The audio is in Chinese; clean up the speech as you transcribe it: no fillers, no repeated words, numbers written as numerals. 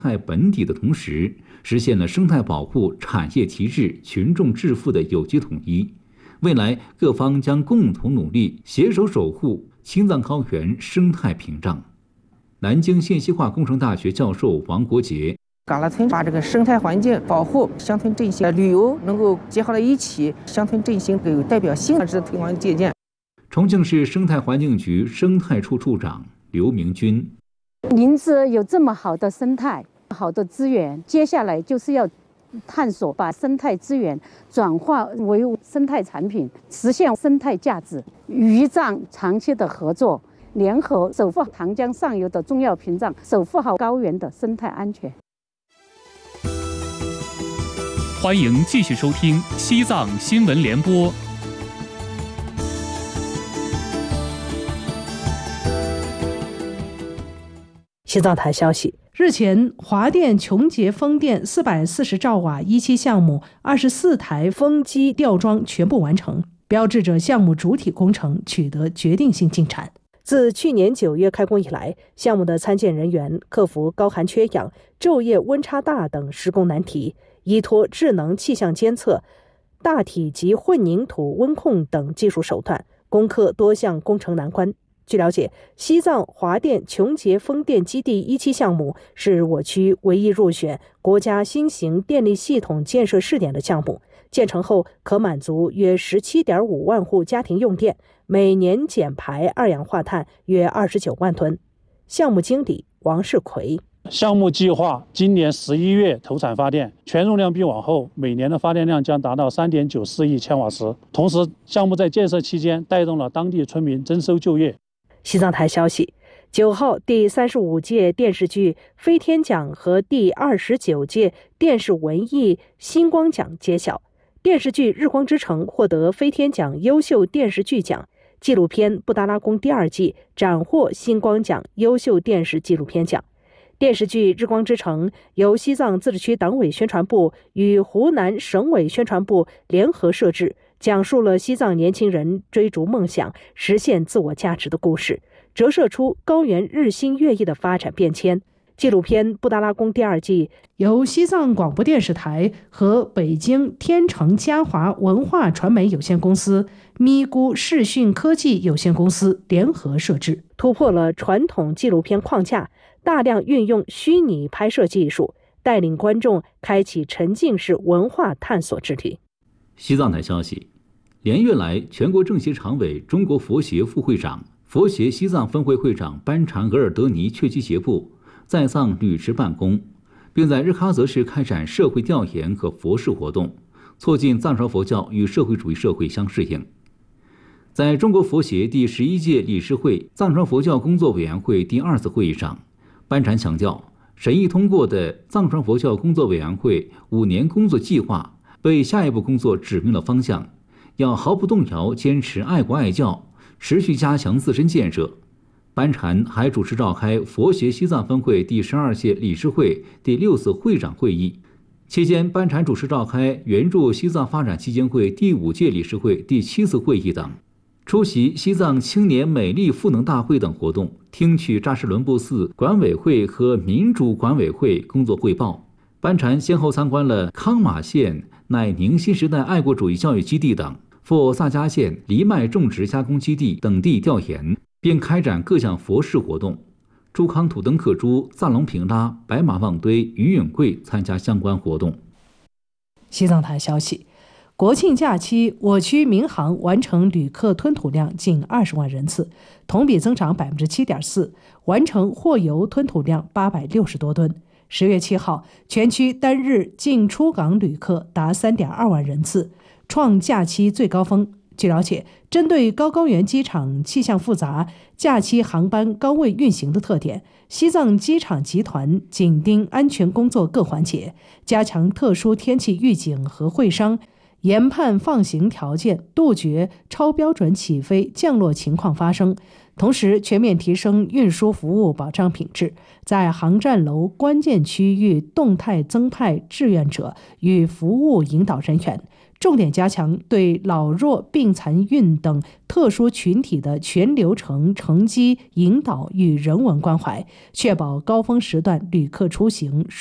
态本底的同时，实现了生态保护、产业提质、群众致富的有机统一。未来各方将共同努力，携手守护青藏高原生态屏障。南京信息化工程大学教授王国杰： 嘎拉村把这个生态环境保护、乡村振兴、旅游能够结合在一起，乡村振兴有代表性的推广借鉴。 重庆市生态环境局生态处处长刘明军： 林芝有这么好的生态、好的资源，接下来就是要探索把生态资源转化为生态产品，实现生态价值。与藏长期的合作，联合守护长江上游的重要屏障，守护好高原的生态安全。 欢迎继续收听西藏新闻联播。 西藏台消息，日前，华电琼结风电440兆瓦一期项目24台风机吊装全部完成，标志着项目主体工程取得决定性进展。自去年9月开工以来，项目的参建人员克服高寒缺氧、昼夜温差大等施工难题，依托智能气象监测、大体及混凝土温控等技术手段，攻克多项工程难关。据了解，西藏华电琼结风电基地一期项目是我区唯一入选国家新型电力系统建设试点的项目，建成后可满足约17.5万户家庭用电，每年减排二氧化碳约29万吨。项目经理王世奎： 项目计划今年11月投产发电，全容量闭网后，每年的发电量将达到3.94亿千瓦时。同时，项目在建设期间带动了当地村民增收就业。 西藏台消息，9号第35届电视剧飞天奖和第29届电视文艺星光奖揭晓，电视剧《日光之城》获得飞天奖优秀电视剧奖，纪录片《布达拉宫》第2季斩获星光奖优秀电视纪录片奖。电视剧《日光之城》由西藏自治区党委宣传部与湖南省委宣传部联合摄制，讲述了西藏年轻人追逐梦想、实现自我价值的故事，折射出高原日新月异的发展变迁。纪录片《布达拉宫》第2季由西藏广播电视台和北京天成嘉华文化传媒有限公司、咪咕视讯科技有限公司联合摄制，突破了传统纪录片框架，大量运用虚拟拍摄技术，带领观众开启沉浸式文化探索之旅。 西藏台消息，连月来，全国政协常委、中国佛协副会长、佛协西藏分会会长班禅额尔德尼确基协部在藏履职办公，并在日喀则市开展社会调研和佛事活动，促进藏传佛教与社会主义社会相适应。在中国佛协第11届理事会藏传佛教工作委员会第2次会议上，班禅强调，审议通过的藏传佛教工作委员会5年工作计划为下一步工作指明了方向，要毫不动摇坚持爱国爱教，持续加强自身建设。班禅还主持召开佛协西藏分会第12届理事会第6次会长会议，期间班禅主持召开援助西藏发展基金会第5届理事会第7次会议等，出席西藏青年美丽赋能大会等活动，听取扎什伦布寺管委会和民主管委会工作汇报。班禅先后参观了康马县乃宁新时代爱国主义教育基地等，赴萨迦县藜麦种植加工基地等地调研，并开展各项佛事活动。朱康土登克珠、藏龙平拉、白马望堆、于允贵参加相关活动。 西藏台消息，国庆假期，我区民航完成旅客吞吐量近20万人次，同比增长7.4%，完成货邮吞吐量860多吨。10月7号，全区单日进出港旅客达3.2万人次，创假期最高峰。据了解，针对高原机场气象复杂、假期航班高位运行的特点，西藏机场集团紧盯安全工作各环节，加强特殊天气预警和会商研判放行条件，杜绝超标准起飞降落情况发生，同时全面提升运输服务保障品质，在航站楼关键区域动态增派志愿者与服务引导人员， 重点加强对老弱病残孕等特殊群体的全流程乘机引导与人文关怀，确保高峰时段旅客出行